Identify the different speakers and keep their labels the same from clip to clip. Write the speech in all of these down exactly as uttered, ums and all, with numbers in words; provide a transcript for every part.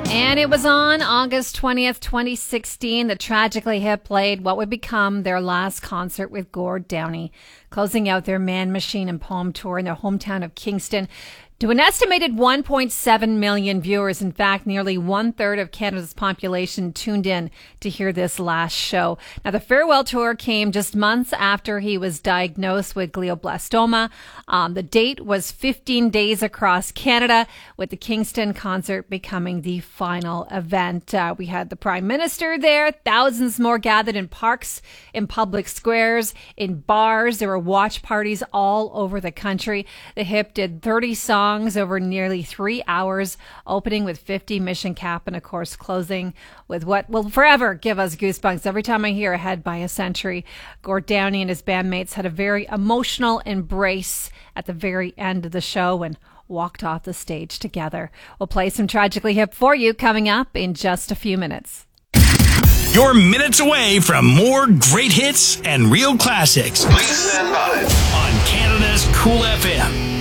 Speaker 1: And it was on August twentieth, twenty sixteen, that Tragically Hip played what would become their last concert with Gord Downie, closing out their Man, Machine and Poem tour in their hometown of Kingston. To an estimated one point seven million viewers, in fact, nearly one third of Canada's population tuned in to hear this last show. Now, the farewell tour came just months after he was diagnosed with glioblastoma. Um, the date was fifteen days across Canada, with the Kingston concert becoming the final event. Uh, we had the Prime Minister there, thousands more gathered in parks, in public squares, in bars. There were watch parties all over the country. The Hip did thirty songs over nearly three hours, opening with fifty Mission Cap and, of course, closing with what will forever give us goosebumps every time I hear Ahead by a Century. Gord Downie and his bandmates had a very emotional embrace at the very end of the show and walked off the stage together. We'll play some Tragically Hip for you coming up in just a few minutes.
Speaker 2: You're minutes away from more great hits and real classics.
Speaker 3: Please stand by.
Speaker 2: On Canada's Cool F M.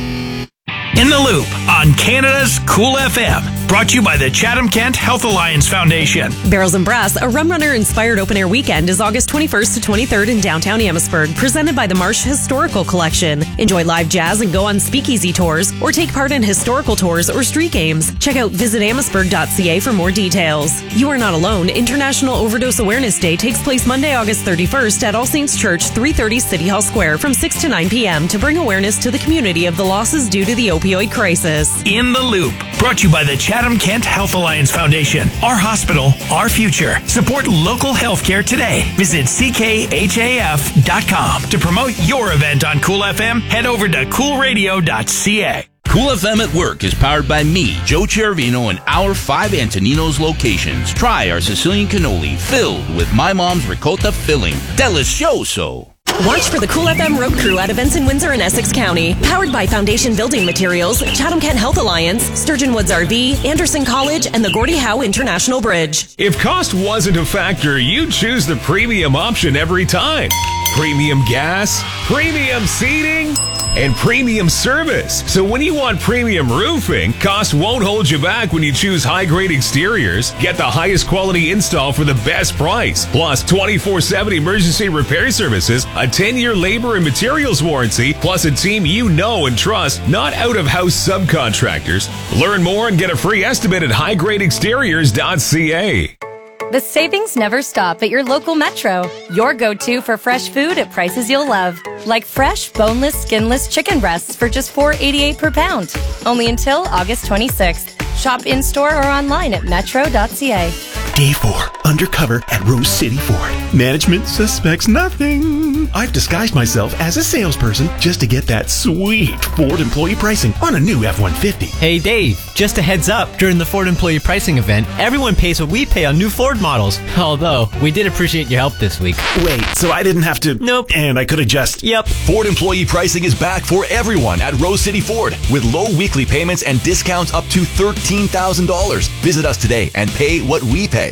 Speaker 2: In the Loop on Canada's Cool F M. Brought to you by the Chatham-Kent Health Alliance Foundation.
Speaker 4: Barrels and Brass, a Rum Runner-inspired open-air weekend, is August twenty-first to twenty-third in downtown Amherstburg, presented by the Marsh Historical Collection. Enjoy live jazz and go on speakeasy tours, or take part in historical tours or street games. Check out visit amherstburg dot c a for more details. You are not alone. International Overdose Awareness Day takes place Monday, August thirty-first at All Saints Church, three thirty City Hall Square from six to nine p.m. to bring awareness to the community of the losses due to the opioid crisis.
Speaker 2: In the Loop, brought to you by the Chatham-Kent Health Alliance Foundation. Our hospital, our future. Support local healthcare today. Visit c k h a f dot com. To promote your event on Cool F M, head over to cool radio dot c a.
Speaker 5: Cool F M at Work is powered by me, Joe Chervino, and our five Antonino's locations. Try our Sicilian cannoli filled with my mom's ricotta filling. Delicioso!
Speaker 4: Watch for the Cool F M Road Crew at events in Windsor and Essex County. Powered by Foundation Building Materials, Chatham-Kent Health Alliance, Sturgeon Woods R V, Anderson College, and the Gordie Howe International Bridge.
Speaker 6: If cost wasn't a factor, you'd choose the premium option every time. Premium gas, premium seating, and premium service. So when you want premium roofing, cost won't hold you back when you choose high-grade exteriors. Get the highest quality install for the best price. Plus twenty-four seven emergency repair services, a ten-year labor and materials warranty, plus a team you know and trust, not out-of-house subcontractors. Learn more and get a free estimate at high grade exteriors dot c a.
Speaker 7: The savings never stop at your local Metro. Your go-to for fresh food at prices you'll love. Like fresh, boneless, skinless chicken breasts for just four dollars and eighty-eight cents per pound. Only until August twenty-sixth. Shop in-store or online at metro dot c a.
Speaker 8: Day four, undercover at Rose City Ford. Management suspects nothing. I've disguised myself as a salesperson just to get that sweet Ford employee pricing on a new F one fifty.
Speaker 9: Hey Dave, just a heads up, during the Ford employee pricing event, everyone pays what we pay on new Ford models. Although, we did appreciate your help this week.
Speaker 8: Wait, so I didn't have to...
Speaker 9: Nope.
Speaker 8: And I could have just...
Speaker 9: Yep.
Speaker 10: Ford employee pricing is back for everyone at Rose City Ford with low weekly payments and discounts up to thirteen thousand dollars. Visit us today and pay what we pay.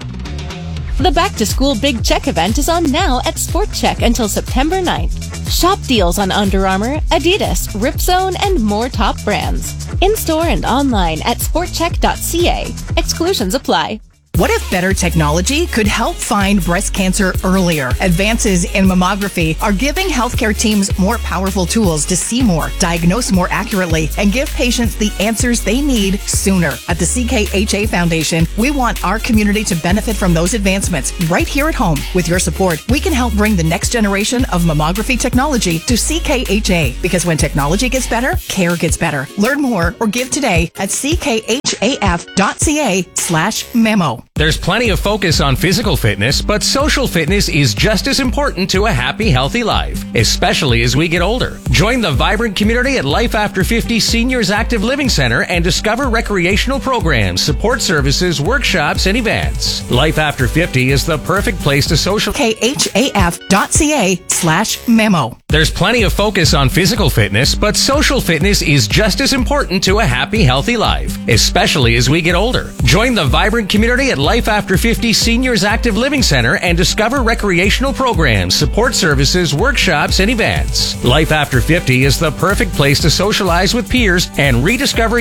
Speaker 11: The Back to School Big Check event is on now at Sport Check until September ninth. Shop deals on Under Armour, Adidas, Ripzone, and more top brands. In-store and online at sport check dot c a. Exclusions apply.
Speaker 12: What if better technology could help find breast cancer earlier? Advances in mammography are giving healthcare teams more powerful tools to see more, diagnose more accurately, and give patients the answers they need sooner. At the C K H A Foundation, we want our community to benefit from those advancements right here at home. With your support, we can help bring the next generation of mammography technology to C K H A, because when technology gets better, care gets better. Learn more or give today at c k h a f dot c a slash memo.
Speaker 13: There's plenty of focus on physical fitness, but social fitness is just as important to a happy, healthy life, especially as we get older. Join the vibrant community at Life After fifty Seniors Active Living Center and discover recreational programs, support services, workshops, and events. Life After fifty is the perfect place to social...
Speaker 12: k h a f dot c a slash memo.
Speaker 13: There's plenty of focus on physical fitness, but social fitness is just as important to a happy, healthy life, especially as we get older. Join the vibrant community at Life After fifty Seniors Active Living Center and discover recreational programs, support services, workshops, and events. Life After fifty is the perfect place to socialize with peers and rediscover